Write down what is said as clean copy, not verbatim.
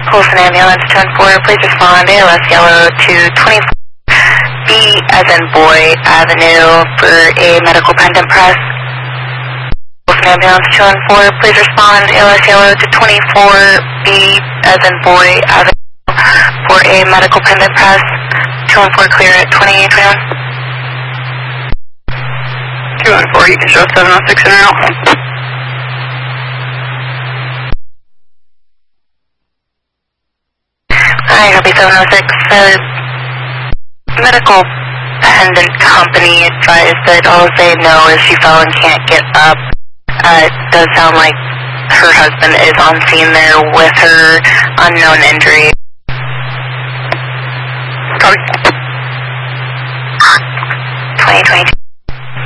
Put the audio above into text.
Colson Ambulance 214, please respond ALS Yellow to 24B as in Boy Avenue for a medical pendant press. Colson Ambulance 214, please respond ALS Yellow to 24B as in Boy Avenue for a medical pendant press. 214 clear at 2821. 214, you can show 706 in and out. Hi, copy 706. Medical pendant company advised that all they know is she fell and can't get up. It does sound like her husband is on scene there with her unknown injury. Copy. 2022.